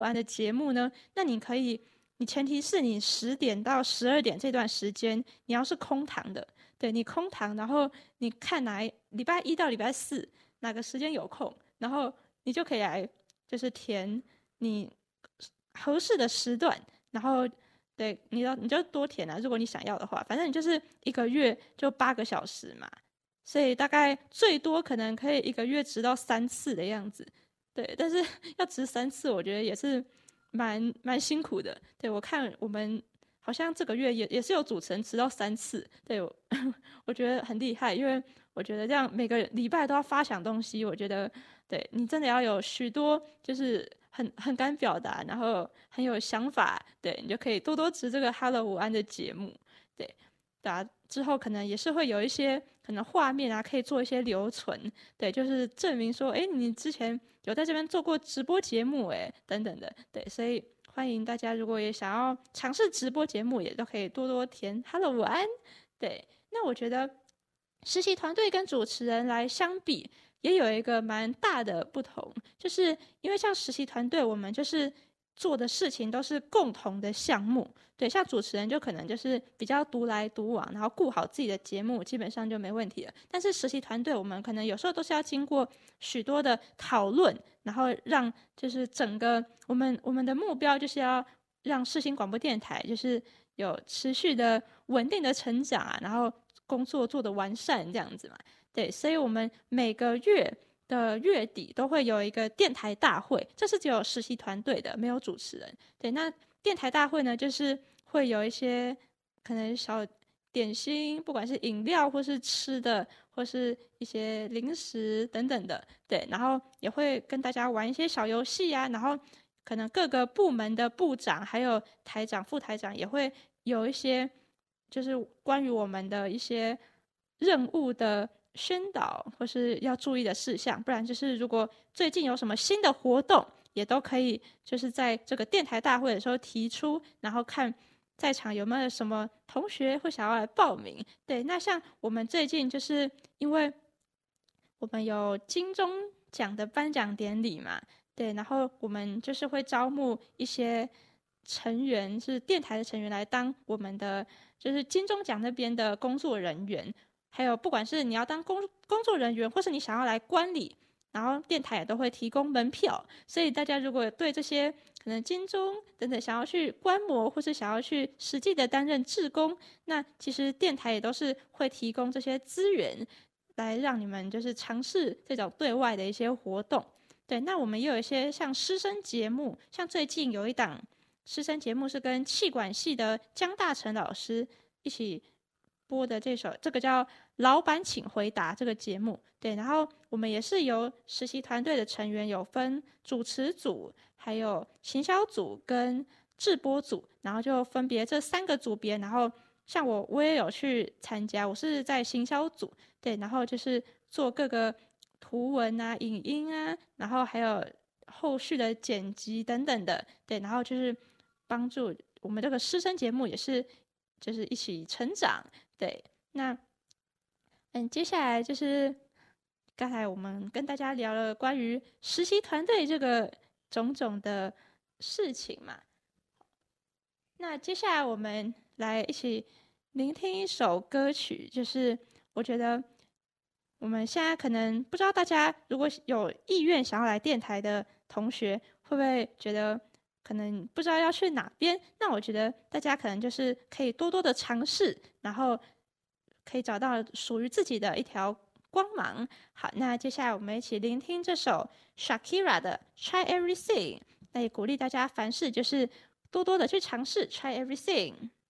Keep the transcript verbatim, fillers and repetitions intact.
安的节目呢，那你可以，你前提是你十点到十二点这段时间，你要是空堂的，对你空堂，然后你看哪礼拜一到礼拜四哪个时间有空，然后你就可以来就是填你合适的时段，然后对你要你就多填啊，如果你想要的话，反正你就是一个月就八个小时嘛，所以大概最多可能可以一个月值到三次的样子，对，但是要值三次，我觉得也是蛮蛮辛苦的。对，我看我们好像这个月也也是有主持人值到三次，对我我觉得很厉害，因为我觉得这样每个礼拜都要发想东西，我觉得对你真的要有许多就是很很敢表达，然后很有想法，对你就可以多多值这个 Hello 午安的节目，对，对啊，之后可能也是会有一些可能画面啊，可以做一些留存，对，就是证明说，哎，你之前有在这边做过直播节目，哎，等等的，对，所以欢迎大家如果也想要尝试直播节目，也都可以多多填 Hello 午安，对，那我觉得实习团队跟主持人来相比，也有一个蛮大的不同，就是因为像实习团队，我们就是做的事情都是共同的项目，对，像主持人就可能就是比较独来独往，然后顾好自己的节目，基本上就没问题了。但是实习团队，我们可能有时候都是要经过许多的讨论，然后让就是整个我们我们的目标就是要让世新广播电台就是有持续的稳定的成长啊，然后工作做得完善这样子嘛。对，所以我们每个月的月底都会有一个电台大会，这是只有实习团队的，没有主持人。对，那电台大会呢，就是会有一些可能小点心，不管是饮料或是吃的，或是一些零食等等的，对，然后也会跟大家玩一些小游戏啊，然后可能各个部门的部长还有台长、副台长也会有一些就是关于我们的一些任务的宣导或是要注意的事项，不然就是如果最近有什么新的活动，也都可以就是在这个电台大会的时候提出，然后看在场有没有什么同学会想要来报名。对，那像我们最近就是因为我们有金钟奖的颁奖典礼嘛，对，然后我们就是会招募一些成员，是电台的成员来当我们的就是金钟奖那边的工作人员。还有不管是你要当工工作人员，或是你想要来观礼，然后电台也都会提供门票，所以大家如果对这些可能金钟等等想要去观摩，或是想要去实际的担任志工，那其实电台也都是会提供这些资源，来让你们就是尝试这种对外的一些活动。对，那我们也有一些像师生节目，像最近有一档师生节目是跟企管系的江大成老师一起播的这首，这个叫老板请回答这个节目，对，然后我们也是由实习团队的成员有分主持组、还有行销组跟制播组，然后就分别这三个组别，然后像我我也有去参加，我是在行销组，对，然后就是做各个图文啊、影音啊，然后还有后续的剪辑等等的，对，然后就是帮助我们这个师生节目也是就是一起成长。对，那嗯，接下来就是刚才我们跟大家聊了关于实习团队这个种种的事情嘛。那接下来我们来一起聆听一首歌曲，就是我觉得我们现在可能不知道大家如果有意愿想要来电台的同学，会不会觉得可能不知道要去哪边？那我觉得大家可能就是可以多多的尝试，然后可以找到属于自己的一条光芒。好，那接下来我们一起聆听这首 Shakira 的 Try Everything， 那也鼓励大家凡事就是多多的去尝试 Try Everything。